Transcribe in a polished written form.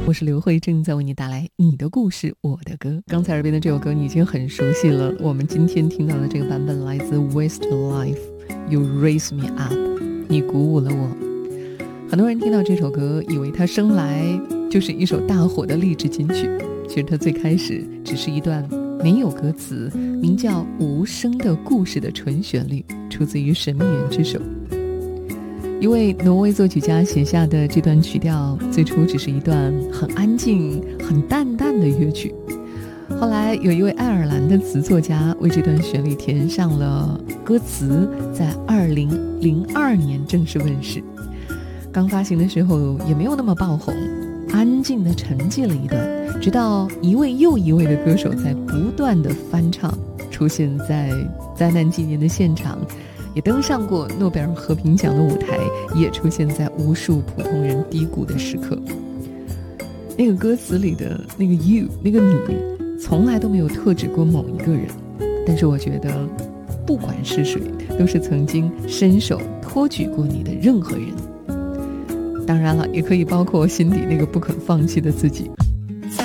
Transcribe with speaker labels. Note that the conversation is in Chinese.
Speaker 1: 我是刘慧，正在为你带来你的故事我的歌。刚才耳边的这首歌你已经很熟悉了，我们今天听到的这个版本来自 Westlife You Raise Me Up， 你鼓舞了我。很多人听到这首歌以为它生来就是一首大火的励志金曲，其实它最开始只是一段没有歌词，名叫无声的故事的纯旋律，出自于神秘人之手。一位挪威作曲家写下的这段曲调，最初只是一段很安静很淡淡的乐曲，后来有一位爱尔兰的词作家为这段旋律填上了歌词，在2002年正式问世。刚发行的时候也没有那么爆红，安静地沉寂了一段，直到一位又一位的歌手在不断的翻唱，出现在灾难纪念的现场，也登上过诺贝尔和平奖的舞台，也出现在无数普通人低谷的时刻。那个歌词里的那个 you， 那个你，从来都没有特指过某一个人，但是我觉得不管是谁，都是曾经伸手托举过你的任何人。当然了，也可以包括心底那个不肯放弃的自己。